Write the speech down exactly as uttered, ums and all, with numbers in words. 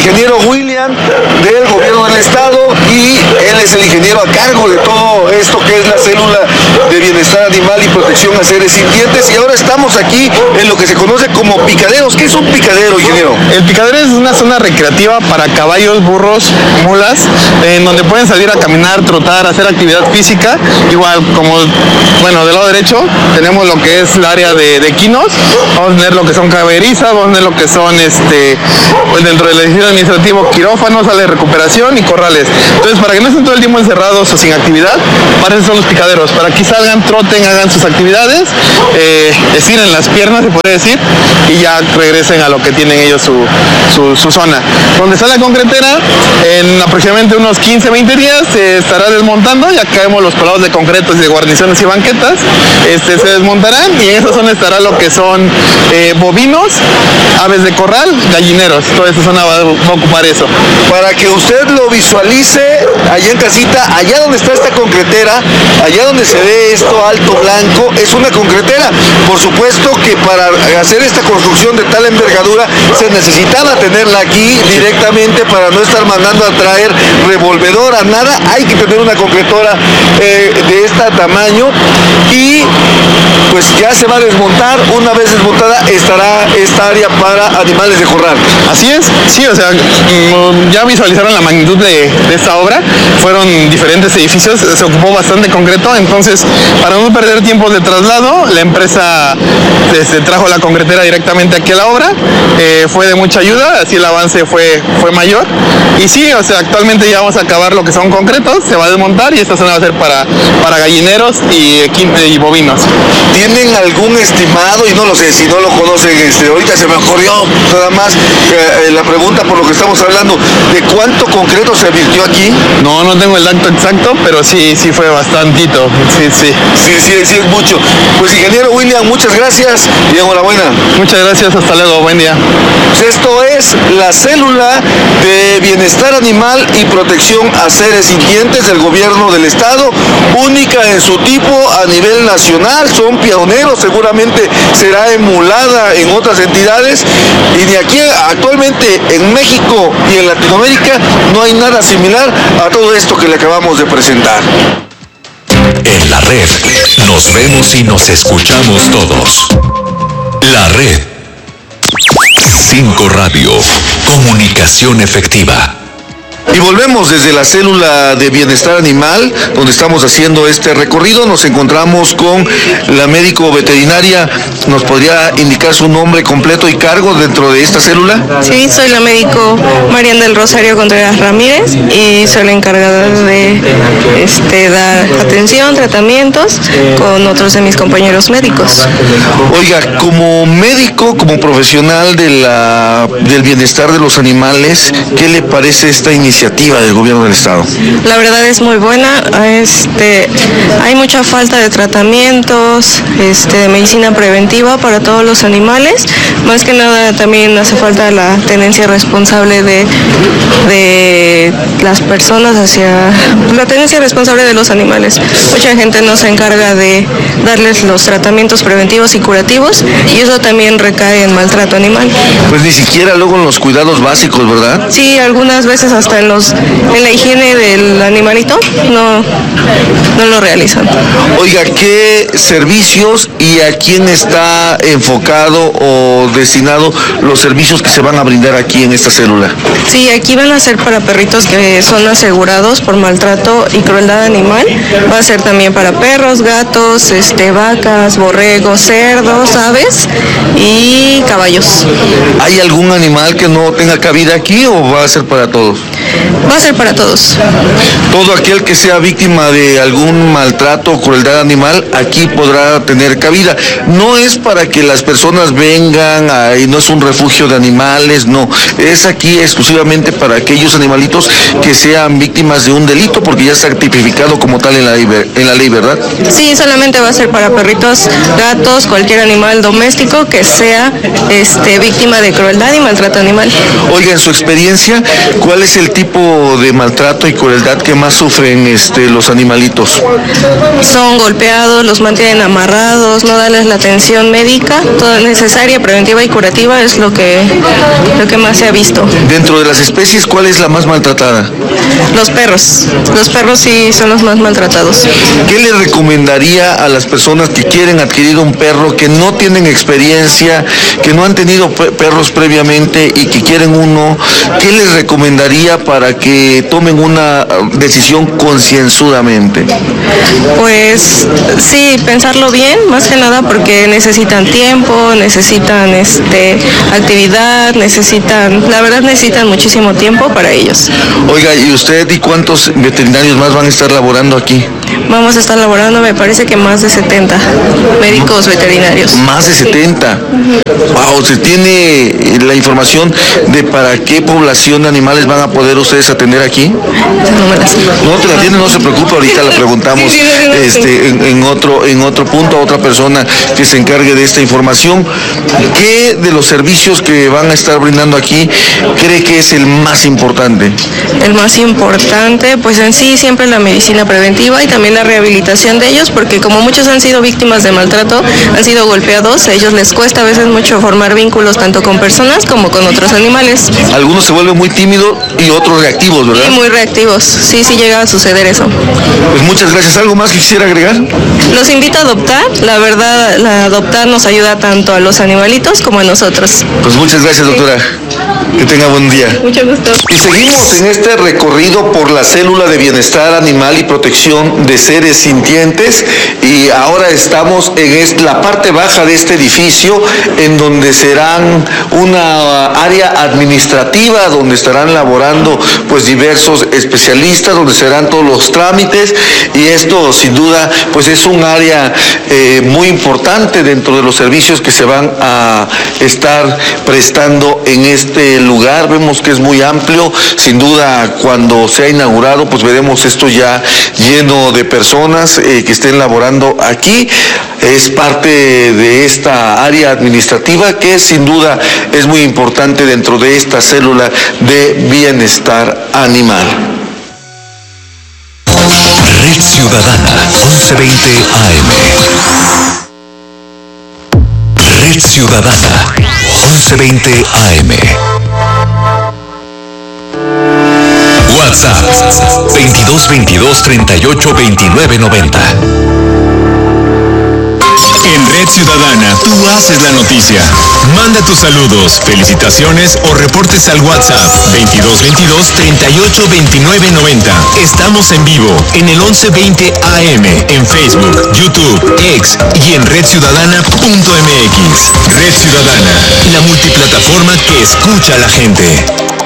ingeniero William del gobierno del estado, y él es el ingeniero a cargo de todo esto que es la célula de bienestar animal y protección a seres sintientes. Y ahora estamos aquí en lo que se conoce como picaderos. ¿Qué es un picadero, ingeniero? El picadero es una zona recreativa para caballos, burros, mulas, en donde pueden salir a caminar, trotar, hacer actividad física. Igual como, bueno, del lado derecho tenemos lo que es el área de, de equinos. Vamos a tener lo que son caberizas, vamos a tener lo que son este, pues dentro del edificio administrativo, quirófanos, sala de recuperación y corrales. Entonces, para que no estén todo el tiempo encerrados o sin actividad, para eso son los picaderos, para que salgan, troten, hagan sus actividades, eh, estiren las piernas, se puede decir, y ya regresen a lo que tienen ellos su, su, su zona. Donde está la concretera, en aproximadamente unos quince a veinte días se estará desmontando, ya caemos los colados de concretos y de guarniciones y banquetas, este, se desmontarán, y en esa zona estará lo que son eh, bovinos, aves de corral, gallineros. Toda esta zona va, va a ocupar eso. Para que usted lo visualice allá en casita, allá donde está esta concretera, allá donde se ve esto alto blanco, es una concretera. Por supuesto que para hacer esta construcción de tal envergadura se necesitaba tenerla aquí directamente para no estar mandando a traer revolvedora, nada. Hay que tener una concretora eh, de este tamaño, y pues ya se va a desmontar. Una vez desmontada estará esta área para animales de corral. Así es, sí, o sea, ya visualizaron la magnitud de, de esta obra. Fueron diferentes edificios, se ocupó bastante concreto, entonces para no perder tiempos de traslado, la empresa este, trajo la concretera directamente aquí a la obra. Eh, fue de mucha ayuda, así el avance fue, fue mayor. Y sí, o sea, actualmente ya vamos a acabar lo que son concretos, se va a desmontar, y esta zona va a ser para, para gallineros y, y bovinos. ¿Tienen algún estimado? Y no lo sé, si no lo conocen, este, ahorita se me ocurrió nada más eh, la pregunta por lo que estamos hablando, ¿de cuánto concreto se virtió aquí? No, no tengo el dato exacto, pero sí, sí fue bastantito, sí, sí. Sí, sí, sí es mucho. Pues ingeniero William, muchas gracias y enhorabuena. Muchas gracias, hasta luego, buen día. Pues esto es la célula de bienestar animal y protección a seres sintientes del gobierno del estado, única en su tipo a nivel nacional, son pioneros, seguramente será emulada en otras entidades, y de aquí actualmente en México y en Latinoamérica no hay nada similar a todo esto que le acabamos de presentar. En la red nos vemos y nos escuchamos todos. La red cinco Radio, comunicación efectiva. Y volvemos desde la célula de bienestar animal, donde estamos haciendo este recorrido. Nos encontramos con la médico veterinaria. ¿Nos podría indicar su nombre completo y cargo dentro de esta célula? Sí, soy la médico Marian del Rosario Contreras Ramírez, y soy la encargada de este, dar atención, tratamientos con otros de mis compañeros médicos. Oiga, como médico, como profesional de la, del bienestar de los animales, ¿qué le parece esta iniciativa del gobierno del estado? La verdad es muy buena. Este, hay mucha falta de tratamientos, este, de medicina preventiva para todos los animales. Más que nada también hace falta la tenencia responsable de, de las personas hacia la tenencia responsable de los animales. Mucha gente no se encarga de darles los tratamientos preventivos y curativos, y eso también recae en maltrato animal. Pues ni siquiera luego en los cuidados básicos, ¿verdad? Sí, algunas veces hasta en los en la higiene del animalito no, no lo realizan. Oiga, ¿qué servicios y a quién está enfocado o destinado los servicios que se van a brindar aquí en esta célula? Sí, aquí van a ser para perritos que son asegurados por maltrato y crueldad animal. Va a ser también para perros, gatos, este, vacas, borregos, cerdos, aves y caballos. ¿Hay algún animal que no tenga cabida aquí o va a ser para todos? Va a ser para todos. Todo aquel que sea víctima de algún maltrato o crueldad animal aquí podrá tener cabida. No es para que las personas vengan, ahí no es un refugio de animales, no. Es aquí exclusivamente para aquellos animalitos que sean víctimas de un delito, porque ya está tipificado como tal en la ley, en la ley, ¿verdad? Sí, solamente va a ser para perritos, gatos, cualquier animal doméstico que sea este, víctima de crueldad y maltrato animal. Oiga, en su experiencia, ¿cuál es el tipo de maltrato y crueldad que más sufren este, los animalitos? Son golpeados, los mantienen amarrados, no darles la atención médica, toda necesaria, preventiva y curativa es lo que, lo que más se ha visto. Dentro de las especies, ¿cuál es la más maltratada? Los perros, los perros sí son los más maltratados. ¿Qué le recomendaría a las personas que quieren adquirir un perro, que no tienen experiencia, que no han tenido perros previamente y que quieren uno? ¿Qué les recomendaría para que tomen una decisión concienzudamente? Pues sí, pensarlo bien, más que nada porque necesitan tiempo, necesitan este actividad, necesitan, la verdad necesitan muchísimo tiempo para ellos. Oiga, ¿y usted y cuántos veterinarios más van a estar laborando aquí? Vamos a estar laborando, me parece que más de setenta médicos veterinarios. Más de setenta. Wow, ¿se tiene la información de para qué población de animales van a poder ustedes atender aquí? No me la sé. No te la tiene, no se preocupe, ahorita la preguntamos este, en, en, otro, en otro punto a otra persona que se encargue de esta información. ¿Qué de los servicios que van a estar brindando aquí cree que es el más importante? El más importante, pues en sí siempre la medicina preventiva y también la rehabilitación de ellos, porque como muchos han sido víctimas de maltrato, han sido golpeados, a ellos les cuesta a veces mucho formar vínculos tanto con personas como con otros animales. Algunos se vuelven muy tímidos y otros reactivos, ¿verdad? Sí, muy reactivos, sí, sí llega a suceder eso. Pues muchas gracias. ¿Algo más que quisiera agregar? Los invito a adoptar, la verdad, la adoptar nos ayuda tanto a los animalitos como a nosotros. Pues muchas gracias, doctora. Que tenga buen día. Mucho gusto. Y seguimos en este recorrido por la célula de bienestar animal y protección de seres sintientes, y ahora estamos en la parte baja de este edificio, en donde serán una área administrativa, donde estarán laborando pues diversos especialistas, donde serán todos los trámites, y esto sin duda pues es un área eh, muy importante dentro de los servicios que se van a estar prestando en este lugar. Vemos que es muy amplio, sin duda cuando se ha inaugurado pues veremos esto ya lleno de personas eh, que estén laborando aquí. Es parte de esta área administrativa que sin duda es muy importante dentro de esta célula de bienestar animal. Red Ciudadana, once veinte A M. Red Ciudadana, once veinte A M. WhatsApp veintidós veintidós treinta y ocho veintinueve noventa. En Red Ciudadana, tú haces la noticia. Manda tus saludos, felicitaciones o reportes al WhatsApp veintidós veintidós treinta y ocho veintinueve noventa. Estamos en vivo en el once veinte A M, en Facebook, YouTube, X y en red ciudadana punto m x. Red Ciudadana, la multiplataforma que escucha a la gente.